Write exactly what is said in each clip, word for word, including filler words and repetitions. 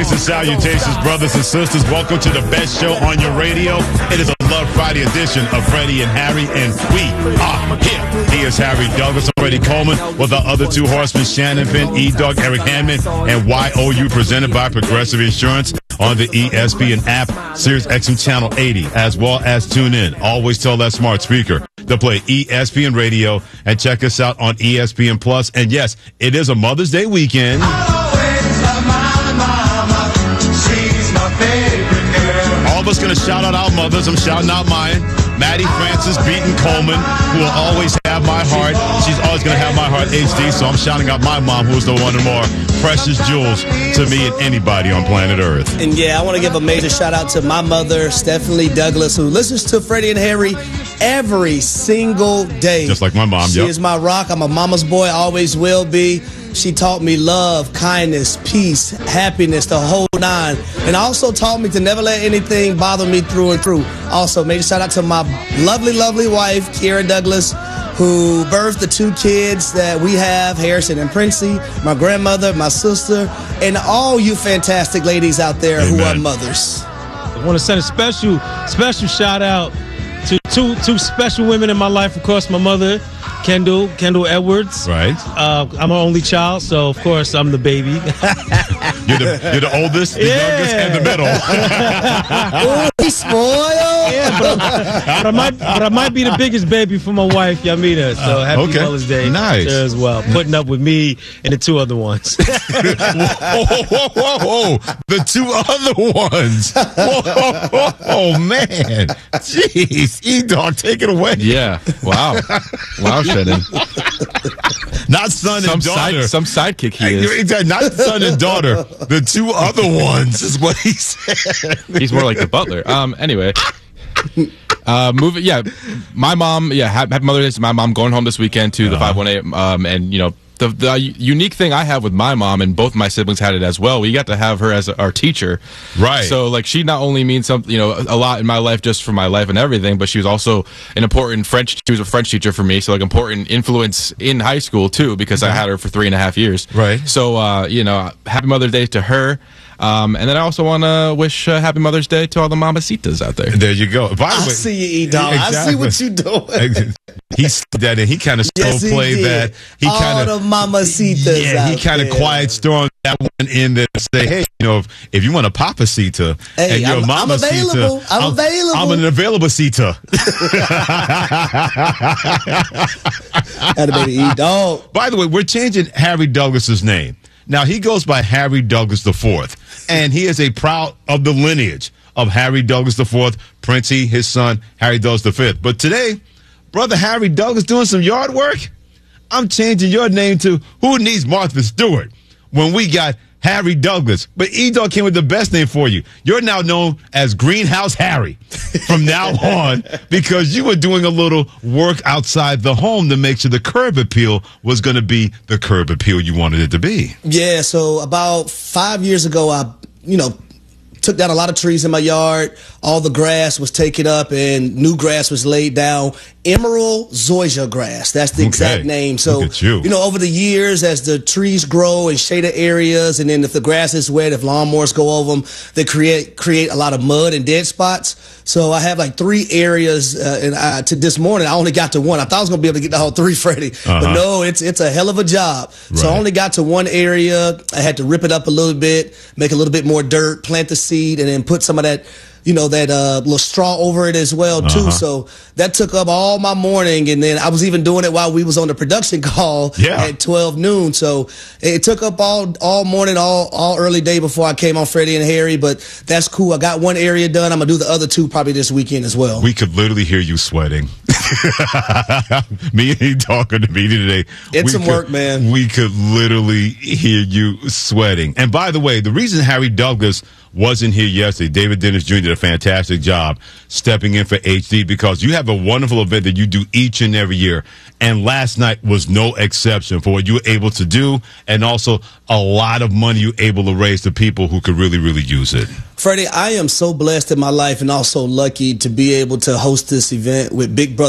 Greetings and salutations, brothers and sisters. Welcome to the best show on your radio. It is a Love Friday edition of Freddie and Harry, and we are here. He is Harry Douglas, Freddie Coleman, with the other two horsemen, Shannon Finn, E-Dog, Eric Hammond, and Y O U, presented by Progressive Insurance on the E S P N app, Sirius X M Channel eighty, as well as tune in. Always tell that smart speaker to play E S P N Radio, and check us out on E S P N Plus. And yes, it is a Mother's Day weekend. All of us going to shout out our mothers. I'm shouting out mine. Maddie Francis Beaton Coleman, who will always have my heart. She's always going to have my heart H D, so I'm shouting out my mom, who's the one of the more precious jewels to me and anybody on planet Earth. And yeah, I want to give a major shout out to my mother, Stephanie Douglas, who listens to Freddie and Harry every single day. Just like my mom, She yep. is my rock. I'm a mama's boy, always will be. She taught me love, kindness, peace, happiness, the whole nine. And also taught me to never let anything bother me through and through. Also, major shout out to my lovely, lovely wife, Kiera Douglas, who birthed the two kids that we have, Harrison and Princey, my grandmother, my sister, and all you fantastic ladies out there Amen. Who are mothers. I want to send a special, special shout out to two two special women in my life. Of course, my mother, Kendall, Kendall Edwards. Right. Uh, I'm an only child, so of course I'm the baby. you're, the, you're the oldest, the yeah. youngest, and the middle. Oh, he's spoiled. Yeah, but, but I might, but I might be the biggest baby for my wife, Yamina. So happy okay. Mother's Day, nice. to her as well. Putting up with me and the two other ones. whoa, whoa, whoa, whoa! The two other ones. Whoa, whoa, whoa, oh man, jeez, E-Dog, take it away. Yeah, wow, wow, Shannon. Not son some and daughter. Side, some sidekick he is. Exactly. Not son and daughter. The two other ones is what he said. He's more like the butler. Um. Anyway. Uh, moving, yeah. My mom, yeah. Happy Mother's Day to my mom. Going home this weekend to the uh-huh. five one eight. Um, and you know. The, the unique thing I have with my mom, and both my siblings had it as well, we got to have her as our teacher. Right. So, like, she not only means something, you know, a lot in my life just for my life and everything, but she was also an important French, she was a French teacher for me, so, like, important influence in high school, too, because I had her for three and a half years. Right. So, uh, you know, happy Mother's Day to her. Um, and then I also want to wish uh, happy Mother's Day to all the mamacitas out there. There you go. By the I way, see you, E-Dog. Exactly. I see what you doing. He said that, and he kind of yes, slow played that. He all kind of the mamacitas. Yeah, he kind of quiet stormed that one in there to say, hey, you know, if, if you want a papacita hey, and you're I'm, a mamacita, I'm available. I'm, I'm available. I'm an available cita. Had a baby E-Dog. By the way, we're changing Harry Douglas's name. Now, he goes by Harry Douglas the Fourth, and he is a proud of the lineage of Harry Douglas the Fourth, Princey, his son, Harry Douglas the Fifth. But today, brother Harry Douglas doing some yard work. I'm changing your name to Who Needs Martha Stewart when we got Harry Douglas. But E-Dog came with the best name for you. You're now known as Greenhouse Harry from now on because you were doing a little work outside the home to make sure the curb appeal was going to be the curb appeal you wanted it to be. Yeah, so about five years ago, I, you know, took down a lot of trees in my yard. All the grass was taken up and new grass was laid down. Emerald zoysia grass. That's the okay. exact name. So, Look at you. you know, over the years, as the trees grow in shaded areas, and then if the grass is wet, if lawnmowers go over them, they create create a lot of mud and dead spots. So I have like three areas, uh, and I, to this morning, I only got to one. I thought I was going to be able to get the whole three, Freddie. Uh-huh. But no, it's it's a hell of a job. Right. So I only got to one area. I had to rip it up a little bit, make a little bit more dirt, plant the seed, and then put some of that, you know, that uh, little straw over it as well, too. Uh-huh. So that took up all my morning. And then I was even doing it while we was on the production call yeah. at twelve noon. So it took up all all morning, all all early day before I came on Freddie and Harry. But that's cool. I got one area done. I'm going to do the other two probably this weekend as well. We could literally hear you sweating. Me and he talking to me today. It's we some could, work, man. We could literally hear you sweating. And by the way, the reason Harry Douglas wasn't here yesterday, David Dennis Junior did a fantastic job stepping in for H D because you have a wonderful event that you do each and every year. And last night was no exception for what you were able to do, and also a lot of money you were able to raise to people who could really, really use it. Freddie, I am so blessed in my life and also lucky to be able to host this event with Big Brother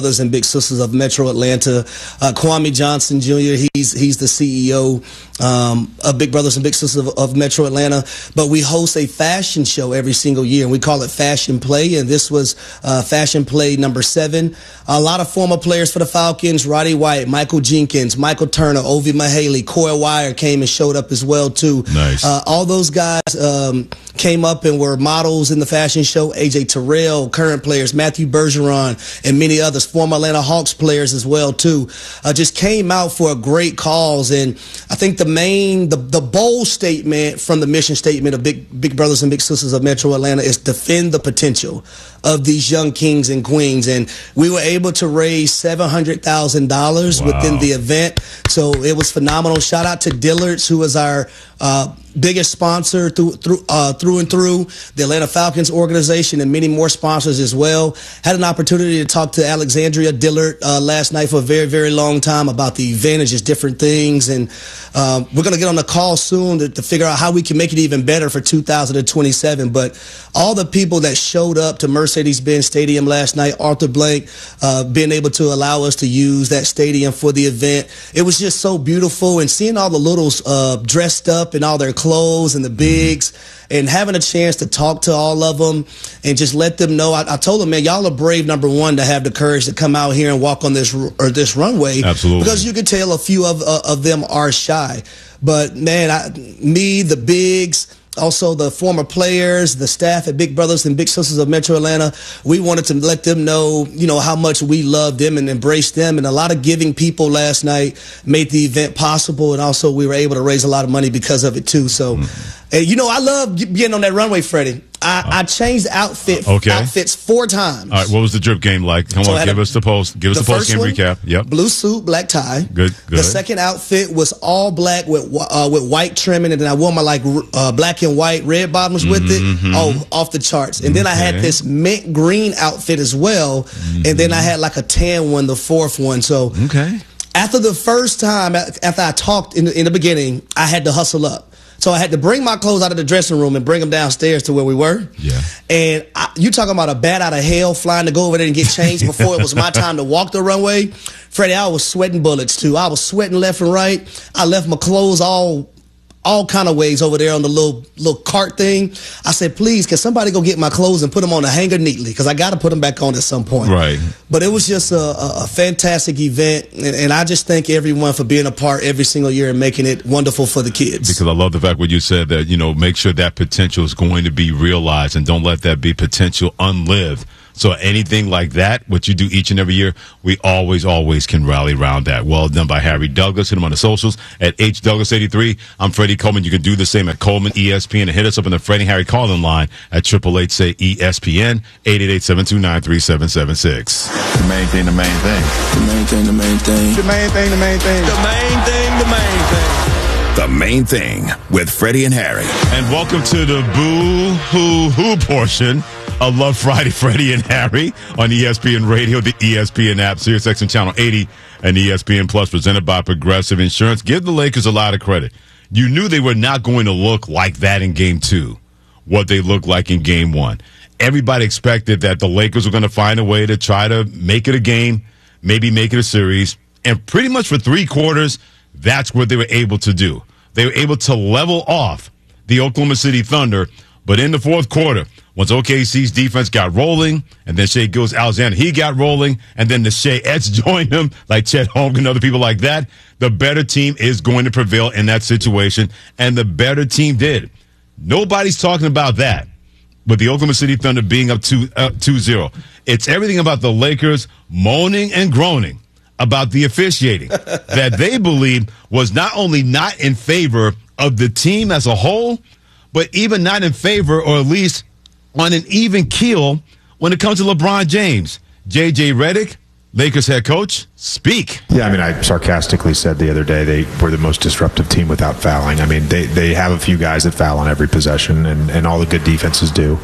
Brothers and Big Sisters of Metro Atlanta. Uh, Kwame Johnson Junior, he's he's the C E O um, of Big Brothers and Big Sisters of, of Metro Atlanta. But we host a fashion show every single year, and we call it Fashion Play, and this was uh, Fashion Play number seven. A lot of former players for the Falcons, Roddy White, Michael Jenkins, Michael Turner, Ovi Mahaley, Coy Wire came and showed up as well, too. Nice. Uh, all those guys um, came up and were models in the fashion show. A J Terrell, current players, Matthew Bergeron, and many others, former Atlanta Hawks players as well, too, uh, just came out for a great cause. And I think the main, the, the bold statement from the mission statement of Big, Big Brothers and Big Sisters of Metro Atlanta is defend the potential of these young kings and queens. And we were able to raise seven hundred thousand dollars wow. within the event. So it was phenomenal. Shout out to Dillard's, who is our uh, biggest sponsor through through uh, through and through, the Atlanta Falcons organization, and many more sponsors as well. Had an opportunity to talk to Alexandria Dillard uh, last night for a very, very long time about the advantages, different things. And um, we're going to get on the call soon to, to figure out how we can make it even better for two thousand twenty-seven. But all the people that showed up to Mercedes-Benz Stadium last night, Arthur Blank uh, being able to allow us to use that stadium for the event, it was just so beautiful. And seeing all the littles uh, dressed up in all their clothes and the bigs, and having a chance to talk to all of them and just let them know. I, I told them, man, y'all are brave, number one, to have the courage to come out here and walk on this or this runway. Absolutely. Because you could tell a few of uh, of them are shy. But, man, I, me, the bigs, also the former players, the staff at Big Brothers and Big Sisters of Metro Atlanta, we wanted to let them know, you know, how much we love them and embrace them. And a lot of giving people last night made the event possible. And also we were able to raise a lot of money because of it, too. So, mm-hmm. and, you know, I love getting on that runway, Freddie. I, I changed outfit okay. outfits four times. All right, what was the drip game like? Come So on, give a- us the post. Give us the the post first game one, recap. Yep. Blue suit, black tie. Good, good. The second outfit was all black with uh, with white trimming, and then I wore my like uh, black and white red bottoms with Mm-hmm. it. Oh, off the charts. And then I had Okay. this mint green outfit as well, Mm-hmm. and then I had like a tan one, the fourth one. So Okay. after the first time, after I talked in the, in the beginning, I had to hustle up. So I had to bring my clothes out of the dressing room and bring them downstairs to where we were. Yeah. And I, you talking about a bat out of hell flying to go over there and get changed before it was my time to walk the runway. Freddie, I was sweating bullets too. I was sweating left and right. I left my clothes all all kind of ways over there on the little little cart thing. I said, please, can somebody go get my clothes and put them on a hanger neatly? Because I got to put them back on at some point. Right. But it was just a, a, a fantastic event, and, and I just thank everyone for being a part every single year and making it wonderful for the kids. Because I love the fact what you said that, you know, make sure that potential is going to be realized and don't let that be potential unlived. So anything like that, what you do each and every year, we always, always can rally around that. Well done by Harry Douglas. Hit him on the socials at H Douglas eighty-three. I'm Freddie Coleman. You can do the same at Coleman E S P N and hit us up on the Freddie Harry call-in line at triple eight say E S P N eight eight eight, seven two nine, three seven seven six. The main thing, the main thing. The main thing, the main thing. The main thing, the main thing. The main thing, the main thing. The Main Thing with Freddie and Harry. And welcome to the boo-hoo-hoo portion of Love Friday, Freddie and Harry on E S P N Radio, the E S P N app, SiriusXM Channel eighty, and E S P N Plus, presented by Progressive Insurance. Give the Lakers a lot of credit. You knew they were not going to look like that in Game two, what they looked like in Game one. Everybody expected that the Lakers were going to find a way to try to make it a game, maybe make it a series, and pretty much for three quarters, that's what they were able to do. They were able to level off the Oklahoma City Thunder, but in the fourth quarter, once O K C's defense got rolling, and then Shai Gilgeous-Alexander, he got rolling, and then the Shea Ets joined him, like Chet Holmgren and other people like that, the better team is going to prevail in that situation, and the better team did. Nobody's talking about that, with the Oklahoma City Thunder being up two zero. It's everything about the Lakers moaning and groaning about the officiating that they believe was not only not in favor of the team as a whole, but even not in favor, or at least on an even keel, when it comes to LeBron James. J J Redick, Lakers head coach, speak. Yeah, I mean, I sarcastically said the other day they were the most disruptive team without fouling. I mean, they, they have a few guys that foul on every possession, and, and all the good defenses do.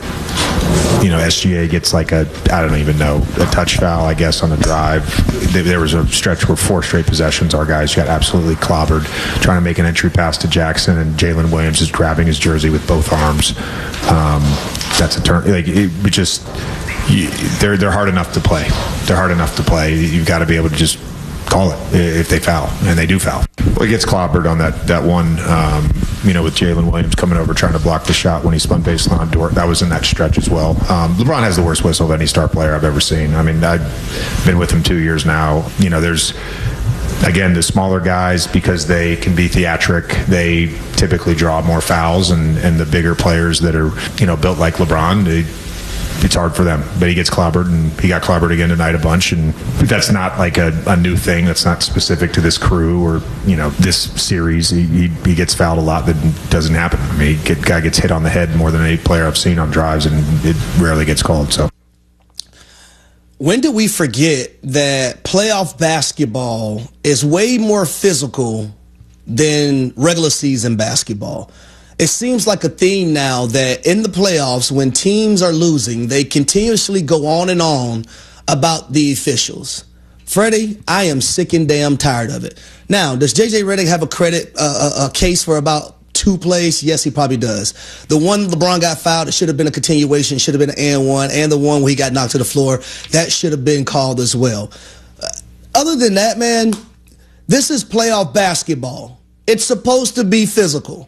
You know, S G A gets like a, I don't even know, a touch foul, I guess, on the drive. There was a stretch where four straight possessions, our guys got absolutely clobbered trying to make an entry pass to Jackson, and Jalen Williams is grabbing his jersey with both arms. Um, that's a turn. Like, it, it just... you, they're they're hard enough to play. They're hard enough to play. You've got to be able to just call it if they foul, and they do foul. Well, he gets clobbered on that that one, um, you know, with Jalen Williams coming over trying to block the shot when he spun baseline. That was in that stretch as well. Um, LeBron has the worst whistle of any star player I've ever seen. I mean, I've been with him two years now. You know, there's, again, the smaller guys, because they can be theatric, they typically draw more fouls, and, and the bigger players that are, you know, built like LeBron, they, it's hard for them. But he gets clobbered, and he got clobbered again tonight a bunch, and that's not like a, a new thing. That's not specific to this crew or, you know, this series. He, he, he gets fouled a lot that doesn't happen. I mean, he get, guy gets hit on the head more than any player I've seen on drives, and it rarely gets called. So, when do we forget that playoff basketball is way more physical than regular season basketball? It seems like a theme now that in the playoffs, when teams are losing, they continuously go on and on about the officials. Freddie, I am sick and damn tired of it. Now, does J J Redick have a credit, uh, a, a case for about two plays? Yes, he probably does. The one LeBron got fouled, it should have been a continuation, should have been an and one, and the one where he got knocked to the floor, that should have been called as well. Uh, other than that, man, this is playoff basketball. It's supposed to be physical.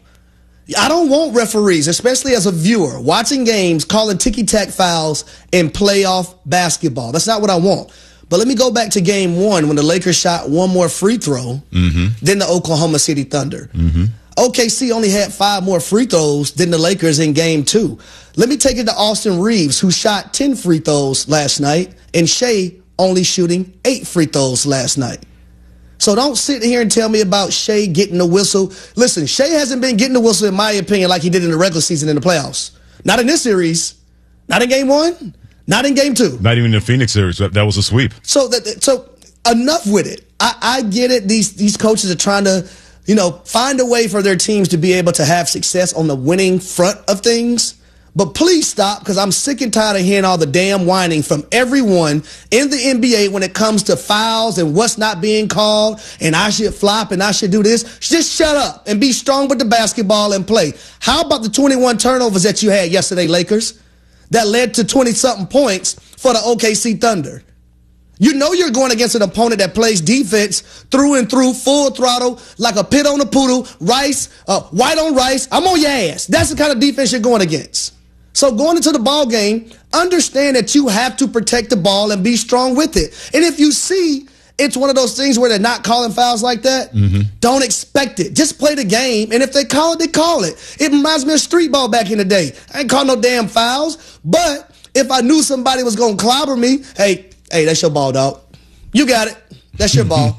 I don't want referees, especially as a viewer, watching games, calling ticky-tack fouls in playoff basketball. That's not what I want. But let me go back to game one when the Lakers shot one more free throw mm-hmm. than the Oklahoma City Thunder. Mm-hmm. O K C only had five more free throws than the Lakers in game two. Let me take it to Austin Reeves, who shot ten free throws last night, and Shea only shooting eight free throws last night. So don't sit here and tell me about Shea getting the whistle. Listen, Shea hasn't been getting the whistle, in my opinion, like he did in the regular season in the playoffs. Not in this series. Not in game one. Not in game two. Not even in the Phoenix series. That was a sweep. So that, so enough with it. I, I get it. These these coaches are trying to, you know, find a way for their teams to be able to have success on the winning front of things. But please stop, because I'm sick and tired of hearing all the damn whining from everyone in the N B A when it comes to fouls and what's not being called, and I should flop and I should do this. Just shut up and be strong with the basketball and play. How about the twenty-one turnovers that you had yesterday, Lakers, that led to twenty-something points for the O K C Thunder? You know you're going against an opponent that plays defense through and through, full throttle, like a pit on a poodle, rice, uh, white on rice. I'm on your ass. That's the kind of defense you're going against. So going into the ball game, understand that you have to protect the ball and be strong with it. And if you see it's one of those things where they're not calling fouls like that, mm-hmm. don't expect it. Just play the game, and if they call it, they call it. It reminds me of street ball back in the day. I ain't call no damn fouls, but if I knew somebody was going to clobber me, hey, hey, that's your ball, dog. You got it. That's your ball.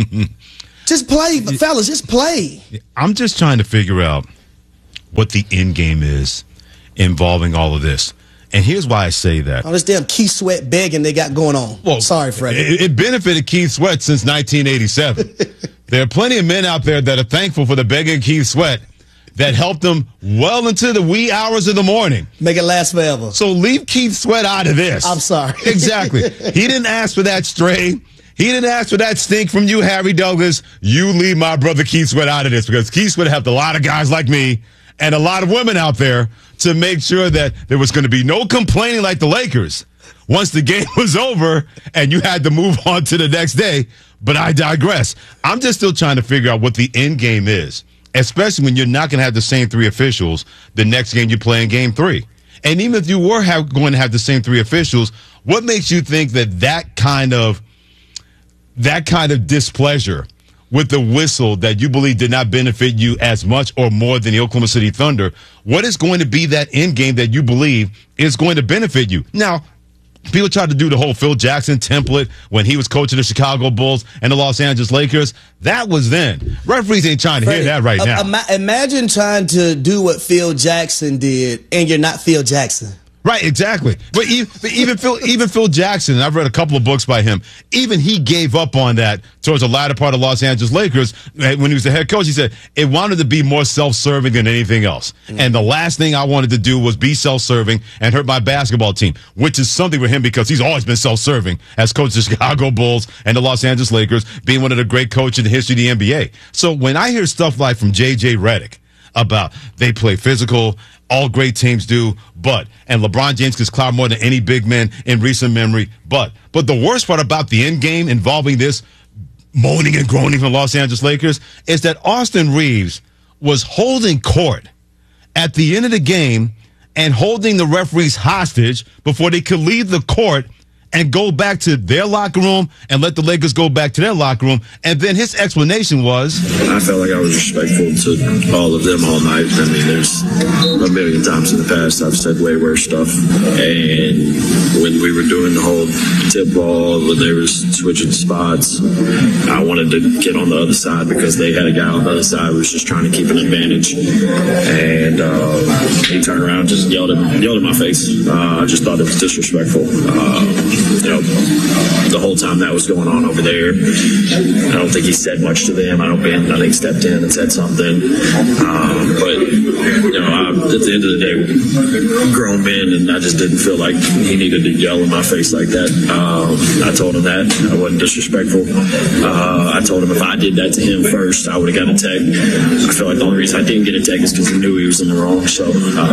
Just play, fellas, just play. I'm just trying to figure out what the end game is involving all of this. And here's why I say that. Oh, this damn Keith Sweat begging they got going on. Well, sorry, Freddie. It, it benefited Keith Sweat since nineteen eighty-seven. There are plenty of men out there that are thankful for the begging Keith Sweat that helped them well into the wee hours of the morning. Make it last forever. So leave Keith Sweat out of this. I'm sorry. Exactly. He didn't ask for that stray. He didn't ask for that stink from you, Harry Douglas. You leave my brother Keith Sweat out of this, because Keith Sweat helped a lot of guys like me and a lot of women out there to make sure that there was going to be no complaining like the Lakers once the game was over and you had to move on to the next day. But I digress. I'm just still trying to figure out what the end game is, especially when you're not going to have the same three officials the next game you play in game three. And even if you were have, going to have the same three officials, what makes you think that that kind of that kind of displeasure with the whistle that you believe did not benefit you as much or more than the Oklahoma City Thunder, what is going to be that end game that you believe is going to benefit you? Now, people tried to do the whole Phil Jackson template when he was coaching the Chicago Bulls and the Los Angeles Lakers. That was then. Referees ain't trying to Freddie, hear that right now. Ima- imagine trying to do what Phil Jackson did, and you're not Phil Jackson. Right, exactly. But even, even Phil, even Phil Jackson, and I've read a couple of books by him, even he gave up on that towards the latter part of Los Angeles Lakers when he was the head coach. He said it wanted to be more self-serving than anything else. Mm-hmm. And the last thing I wanted to do was be self-serving and hurt my basketball team, which is something for him because he's always been self-serving as coach of the Chicago Bulls and the Los Angeles Lakers, being one of the great coaches in the history of the N B A. So when I hear stuff like from J J Redick about they play physical, All great teams do, but, and LeBron James gets clout more than any big man in recent memory, but, but the worst part about the end game involving this moaning and groaning from Los Angeles Lakers is that Austin Reeves was holding court at the end of the game and holding the referees hostage before they could leave the court and go back to their locker room and let the Lakers go back to their locker room. And then his explanation was, I felt like I was respectful to all of them all night. I mean, there's a million times in the past I've said way worse stuff. And when we were doing the whole tip ball, when they were switching spots, I wanted to get on the other side because they had a guy on the other side who was just trying to keep an advantage. And uh, he turned around and just yelled at, yelled at my face. Uh, I just thought it was disrespectful. Uh, You know, the whole time that was going on over there, I don't think he said much to them. I don't think I think stepped in and said something. Um, but you know, I, at the end of the day, grown men, and I just didn't feel like he needed to yell in my face like that. Um, I told him that I wasn't disrespectful. Uh, I told him if I did that to him first, I would have got a tech. I feel like the only reason I didn't get a tech is because he knew he was in the wrong. So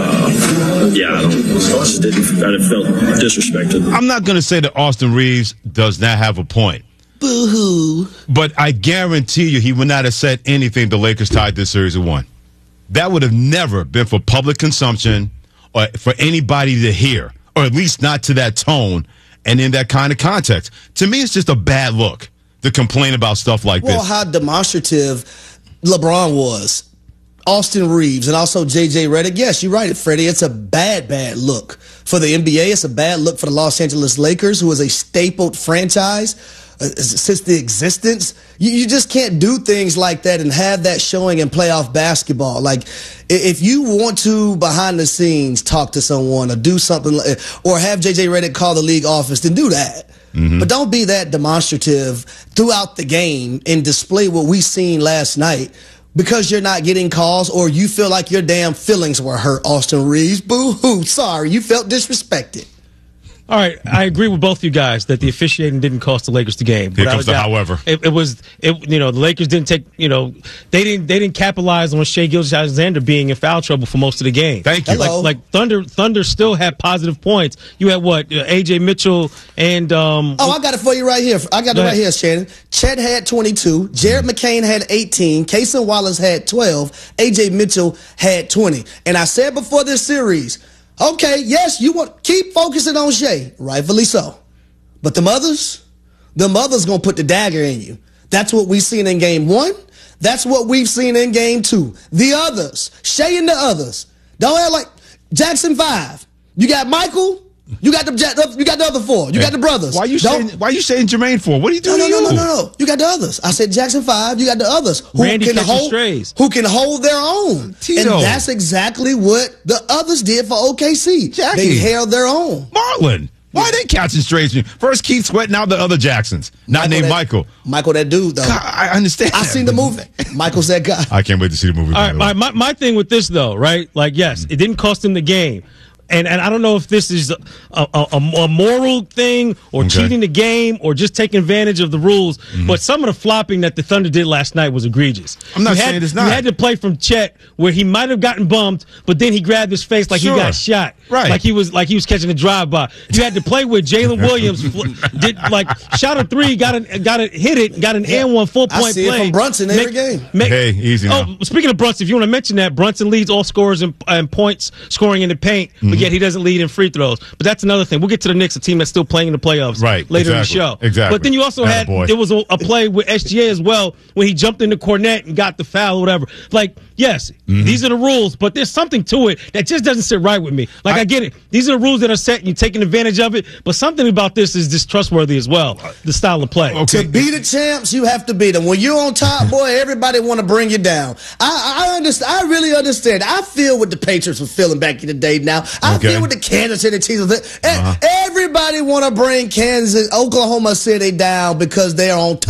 uh, yeah, I don't. I just didn't. I didn't felt disrespected. I'm not going to say that Austin Reeves does not have a point. Boo-hoo. But I guarantee you he would not have said anything the Lakers tied this series at one. That would have never been for public consumption or for anybody to hear, or at least not to that tone and in that kind of context. To me, it's just a bad look to complain about stuff like well, this. Well, how demonstrative LeBron was. Austin Reeves and also J J Redick. Yes, you're right, Freddie. It's a bad, bad look for the N B A. It's a bad look for the Los Angeles Lakers, who is a stapled franchise uh, since the existence. You, you just can't do things like that and have that showing in playoff basketball. Like, if you want to, behind the scenes, talk to someone or do something, like, or have J J Redick call the league office, then do that. Mm-hmm. But don't be that demonstrative throughout the game and display what we seen last night. Because you're not getting calls or you feel like your damn feelings were hurt, Austin Reeves. Boo-hoo. Sorry, you felt disrespected. All right, I agree with both you guys that the officiating didn't cost the Lakers the game. Here comes the however. It, it was, it, you know, the Lakers didn't take, you know, they didn't they didn't capitalize on Shai Gilgeous-Alexander being in foul trouble for most of the game. Thank you. Like, like Thunder, Thunder still had positive points. You had what, A J Mitchell and um. Oh, I got it for you right here. I got it right here, Shannon. Chet had twenty-two. Jared McCain had eighteen. Cason Wallace had twelve. A J Mitchell had twenty. And I said before this series, okay, yes, you want keep focusing on Shai, rightfully so. But the mothers, the mothers gonna put the dagger in you. That's what we've seen in game one. That's what we've seen in game two. The others, Shai and the others. Don't act like Jackson Five. You got Michael. You got the you got the other four. You got the brothers. Why you saying Why you saying Jermaine for? What are you doing? No, no, to no, you? no, no, no. You got the others. I said Jackson Five. You got the others who Randy can catching hold strays. who can hold their own. Tito. And that's exactly what the others did for O K C. Jackie. They held their own. Marlon. Why are they catching strays? First Keith Sweat, now the other Jacksons. Not Michael named that, Michael. Michael, that dude, though. God, I understand. I that, seen the movie. Michael's that guy. I can't wait to see the movie. All right, my, my my thing with this though, right? Like, yes, it didn't cost him the game. And and I don't know if this is a, a, a, a moral thing or Okay. cheating the game or just taking advantage of the rules, mm-hmm. but some of the flopping that the Thunder did last night was egregious. I'm not you saying had, it's not. You had to play from Chet where he might have gotten bumped, but then he grabbed his face like Sure. he got shot, Right. Like he was like he was catching a drive by. You had to play with Jalen Williams, did like shot a three, got a got a hit it, got an Yeah. and one full I point see it play. from Brunson every game. make- Hey, easy now. Oh, speaking of Brunson, if you want to mention that, Brunson leads all scorers in, in points scoring in the paint, Mm-hmm. but yet he doesn't lead in free throws. But that's another thing. We'll get to the Knicks, a team that's still playing in the playoffs Right, later exactly, in the show. exactly. But then you also had, Attaboy. there was a, a play with S G A as well when he jumped into Cornette and got the foul or whatever. Like, yes, Mm-hmm. these are the rules, but there's something to it that just doesn't sit right with me. Like, I, I- I get it. These are the rules that are set and you're taking advantage of it, but something about this is distrustworthy as well, the style of play. Okay. To be the champs, you have to beat them. When you're on top, boy, everybody want to bring you down. I, I understand. I really understand. I feel what the Patriots were feeling back in the day. Now I Okay. feel what the Kansas City Chiefs were feeling. Uh-huh. Everybody want to bring Kansas, Oklahoma City down because they're on top.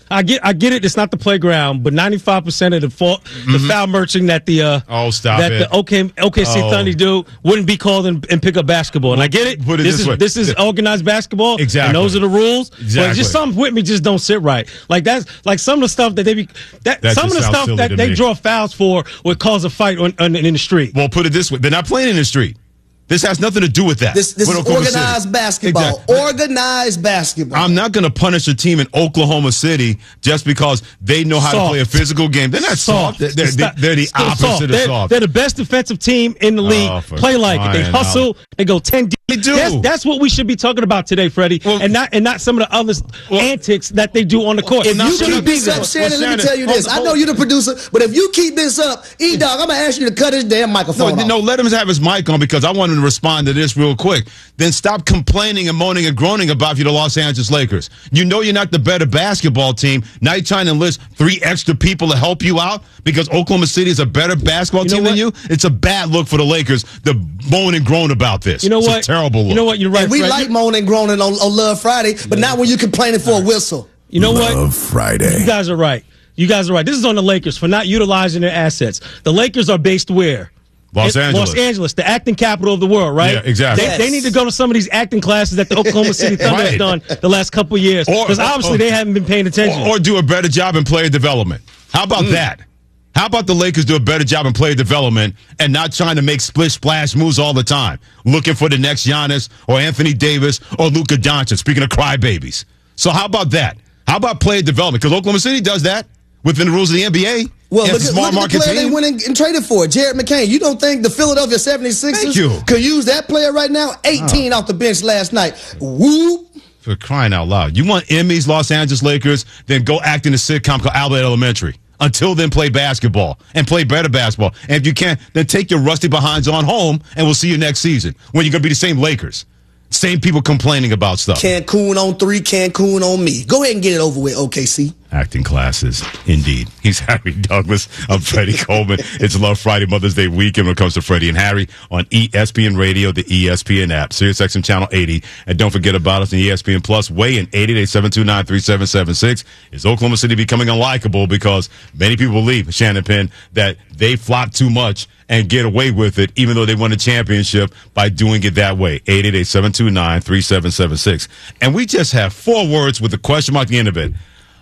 I get, I get it. It's not the playground, but ninety-five percent of the fault, mm-hmm. the foul merching that the uh, oh stop that it. the OK, OKC oh. Thunder do wouldn't be called and, and pick up basketball. And I get it. Put it this, this is way. this is organized basketball. Exactly. And those are the rules. Exactly. But just some with me just don't sit right. Like that's like some of the stuff that they be that, that some of the stuff that they me. draw fouls for would cause a fight on, on in the street. Well, put it this way: they're not playing in the street. This has nothing to do with that. This, this is organized City. basketball. Exactly. Organized basketball. I'm not going to punish a team in Oklahoma City just because they know how soft. to play a physical game. They're not soft. soft. They're, they're, they're the opposite soft. of they're, soft. They're the best defensive team in the league. Oh, play like it. They hustle. Out. They go ten deep. They do. That's, that's what we should be talking about today, Freddie, well, and not and not some of the other well, antics that they do on the court. If you keep this up, Shannon, well, let me tell you this. Hold, I know you're the producer, but if you keep this up, E-Dog, I'm going to ask you to cut his damn microphone no, off. No, let him have his mic on because I want him to respond to this real quick. Then stop complaining and moaning and groaning about you, the Los Angeles Lakers. You know you're not the better basketball team. Now you're trying to enlist three extra people to help you out because Oklahoma City is a better basketball you team than you. It's a bad look for the Lakers to moan and groan about this. You know it's what? a terrible look. You know what? You're right. And we Fred. like moaning and groaning on, on Love Friday, but not when you're complaining for a whistle. You know Love what? Friday. You guys are right. You guys are right. This is on the Lakers for not utilizing their assets. The Lakers are based where? Los it, Angeles. Los Angeles, the acting capital of the world, right? Yeah, exactly. They, yes. they need to go to some of these acting classes that the Oklahoma City Thunder right. has done the last couple of years. Because obviously or, they haven't been paying attention. Or, or do a better job in player development. How about mm. that? How about the Lakers do a better job in player development and not trying to make split splash moves all the time, looking for the next Giannis or Anthony Davis or Luka Doncic, speaking of crybabies. So how about that? How about player development? Because Oklahoma City does that within the rules of the N B A. Well, look at, look at the player team. they went and, and traded for, Jared McCain. You don't think the Philadelphia seventy-sixers could use that player right now? eighteen oh. off the bench last night. Whoop. For crying out loud. You want Emmys, Los Angeles Lakers, then go act in a sitcom called Albert Elementary. Until then, play basketball and play better basketball. And if you can't, then take your rusty behinds on home, and we'll see you next season when you're going to be the same Lakers. Same people complaining about stuff. Cancun on three, Cancun on me. Go ahead and get it over with, O K C. Acting classes, indeed. He's Harry Douglas. I'm Freddie Coleman. It's Love Friday, Mother's Day weekend when it comes to Freddie and Harry on E S P N Radio, the E S P N app, SiriusXM Channel eighty. And don't forget about us on E S P N Plus. Weigh in eight eight eight, seven two nine, three seven seven six. Is Oklahoma City becoming unlikable because many people believe, Shannon Penn, that they flop too much and get away with it, even though they won a championship by doing it that way. eight eight eight, seven two nine, three seven seven six. And we just have four words with a question mark at the end of it.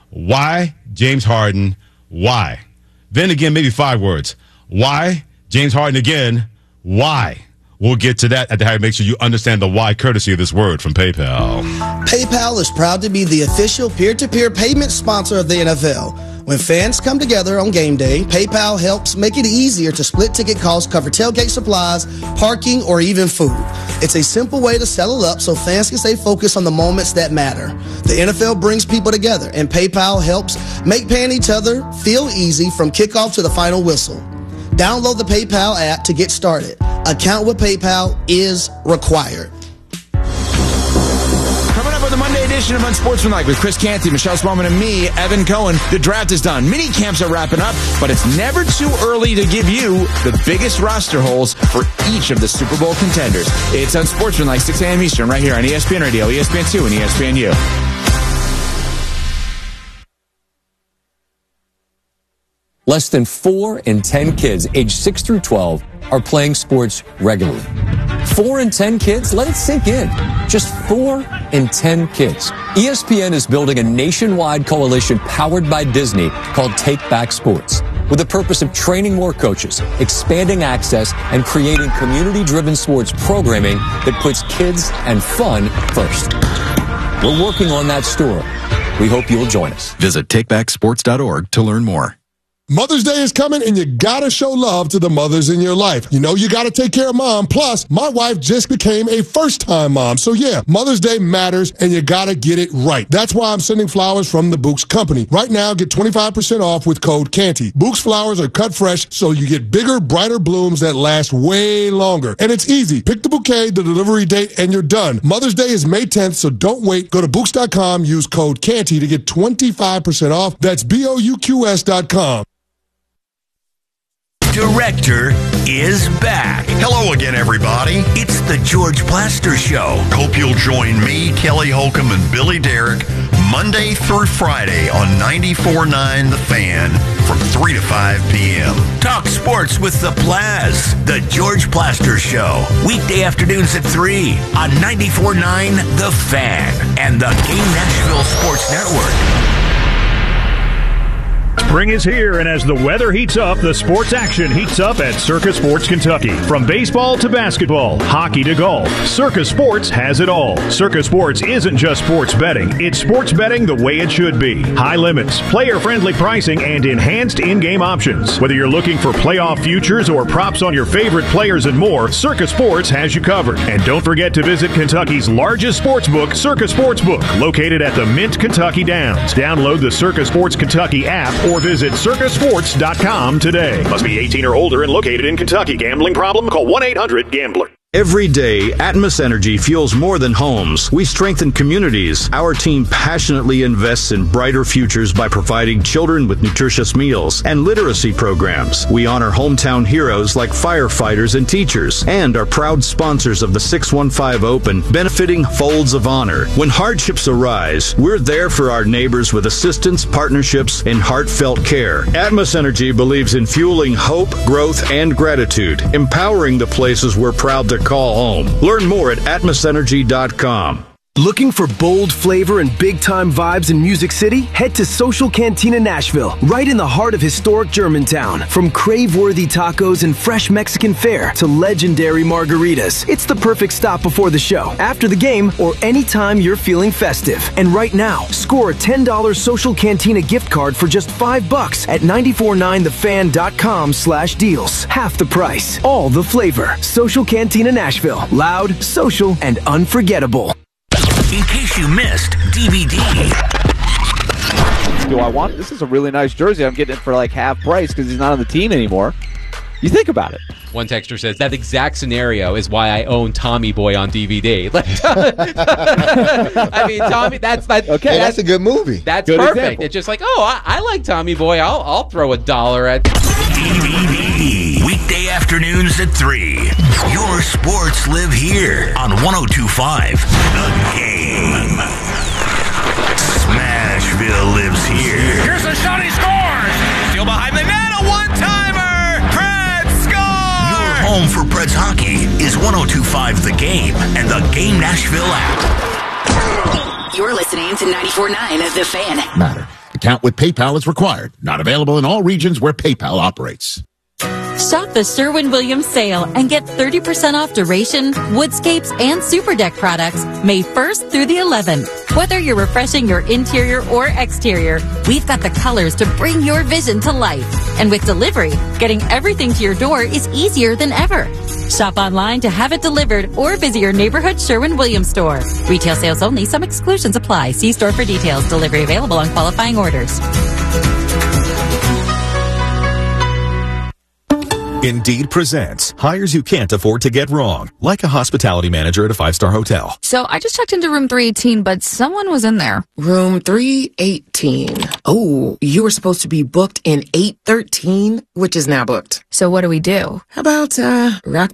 Why James Harden? Why? Then again, maybe five words. Why James Harden again? Why? We'll get to that at the Harry. Make sure you understand the why courtesy of this word from PayPal. PayPal is proud to be the official peer-to-peer payment sponsor of the N F L. When fans come together on game day, PayPal helps make it easier to split ticket costs, cover tailgate supplies, parking, or even food. It's a simple way to settle up so fans can stay focused on the moments that matter. The N F L brings people together, and PayPal helps make paying each other feel easy from kickoff to the final whistle. Download the PayPal app to get started. Account with PayPal is required. Coming up on the Monday edition of Unsportsmanlike with Chris Canty, Michelle Spaulding, and me, Evan Cohen. The draft is done. Mini camps are wrapping up, but it's never too early to give you the biggest roster holes for each of the Super Bowl contenders. It's Unsportsmanlike, six a.m. Eastern, right here on E S P N Radio, E S P N two, and E S P N U. Less than four in ten kids aged six through twelve are playing sports regularly. Four in ten kids? Let it sink in. Just four in ten kids. E S P N is building a nationwide coalition powered by Disney called Take Back Sports, with the purpose of training more coaches, expanding access, and creating community-driven sports programming that puts kids and fun first. We're working on that story. We hope you'll join us. Visit take back sports dot org to learn more. Mother's Day is coming, and you gotta show love to the mothers in your life. You know you gotta take care of mom. Plus, my wife just became a first-time mom. So yeah, Mother's Day matters, and you gotta get it right. That's why I'm sending flowers from the Books Company. Right now, get twenty-five percent off with code Canty. Books flowers are cut fresh, so you get bigger, brighter blooms that last way longer. And it's easy. Pick the bouquet, the delivery date, and you're done. Mother's Day is May tenth, so don't wait. Go to Books dot com, use code Canty to get twenty-five percent off. That's B O U Q S dot com. director is back. Hello again, everybody. It's the George Plaster Show. Hope you'll join me, Kelly Holcomb, and Billy Derrick Monday through Friday on ninety-four point nine The Fan from three to five p.m. Talk sports with the Plaz. The George Plaster Show. Weekday afternoons at three on ninety-four point nine The Fan and the Game Nashville Sports Network. Spring is here, and as the weather heats up, the sports action heats up at Circa Sports Kentucky. From baseball to basketball, hockey to golf, Circa Sports has it all. Circa Sports isn't just sports betting. It's sports betting the way it should be. High limits, player-friendly pricing, and enhanced in-game options. Whether you're looking for playoff futures or props on your favorite players and more, Circa Sports has you covered. And don't forget to visit Kentucky's largest sportsbook, Circa Sportsbook, located at the Mint Kentucky Downs. Download the Circa Sports Kentucky app or visit circa sports dot com today. Must be eighteen or older and located in Kentucky. Gambling problem? Call one eight hundred gambler. Every day, Atmos Energy fuels more than homes. We strengthen communities. Our team passionately invests in brighter futures by providing children with nutritious meals and literacy programs. We honor hometown heroes like firefighters and teachers, and are proud sponsors of the six one five Open, benefiting Folds of Honor. When hardships arise, we're there for our neighbors with assistance, partnerships, and heartfelt care. Atmos Energy believes in fueling hope, growth, and gratitude, empowering the places we're proud to call home. Learn more at atmos energy dot com. Looking for bold flavor and big-time vibes in Music City? Head to Social Cantina Nashville, right in the heart of historic Germantown. From crave-worthy tacos and fresh Mexican fare to legendary margaritas, it's the perfect stop before the show, after the game, or anytime you're feeling festive. And right now, score a ten dollars Social Cantina gift card for just five bucks at nine four nine the fan dot com slash deals. Half the price, all the flavor. Social Cantina Nashville, loud, social, and unforgettable. In case you missed, D V D. Do I want this? Is a really nice jersey. I'm getting it for like half price because he's not on the team anymore. You think about it. One texter says that exact scenario is why I own Tommy Boy on D V D. Like, I mean, Tommy, that's that. Okay, that's, that's a good movie. That's good perfect. Example. It's just like, oh, I, I like Tommy Boy. I'll I'll throw a dollar at D V D. Weekday afternoons at three. Your sports live here on one oh two point five The Game. Smashville lives here. Here's a shot. He scores. Still behind the net. A one-timer. Preds score. Your home for Preds hockey is one oh two point five The Game and the Game Nashville app. You're listening to ninety-four point nine The Fan. Matter. Account with PayPal is required. Not available in all regions where PayPal operates. Shop the Sherwin-Williams sale and get thirty percent off Duration, Woodscapes, and Super Deck products May first through the eleventh. Whether you're refreshing your interior or exterior, we've got the colors to bring your vision to life. And with delivery, getting everything to your door is easier than ever. Shop online to have it delivered or visit your neighborhood Sherwin-Williams store. Retail sales only. Some exclusions apply. See store for details. Delivery available on qualifying orders. Indeed presents hires you can't afford to get wrong, like a hospitality manager at a five-star hotel. So I just checked into room three eighteen, but someone was in there. Room three eighteen. Oh, you were supposed to be booked in eight thirteen, which is now booked. So what do we do? How about, uh, rock,